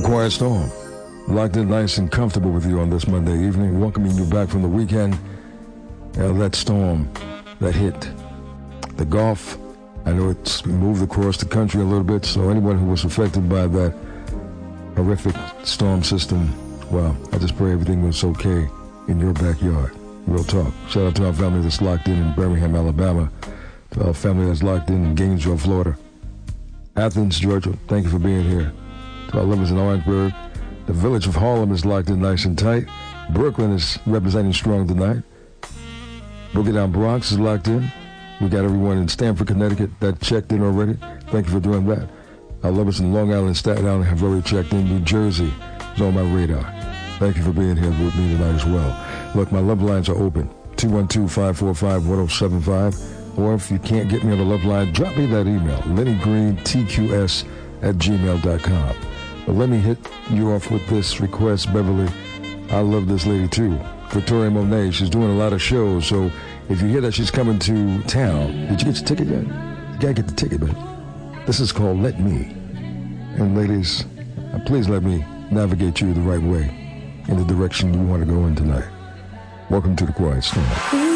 Quiet Storm, locked in nice and comfortable with you on this Monday evening, welcoming you back from the weekend. That storm that hit the Gulf, I know it's moved across the country a little bit, so anyone who was affected by that horrific storm system, well, I just pray everything was okay in your backyard. Real talk. Shout out to our family that's locked in Birmingham, Alabama, to our family that's locked in Gainesville, Florida, Athens, Georgia. Thank you for being here. To our lovers in Orangeburg, the village of Harlem is locked in nice and tight. Brooklyn is representing strong tonight. Boogie Down Bronx is locked in. We got everyone in Stamford, Connecticut that checked in already. Thank you for doing that. Our lovers in Long Island, Staten Island have already checked in. New Jersey is on my radar. Thank you for being here with me tonight as well. Look, my love lines are open. 212-545-1075. Or if you can't get me on the love line, drop me that email, LennyGreenTQS@gmail.com. But let me hit you off with this request, Beverly. I love this lady too. Victoria Monet. She's doing a lot of shows, so if you hear that she's coming to town, did you get your ticket yet? You gotta get the ticket, man. This is called Let Me. And ladies, please let me navigate you the right way in the direction you want to go in tonight. Welcome to the Quiet Storm.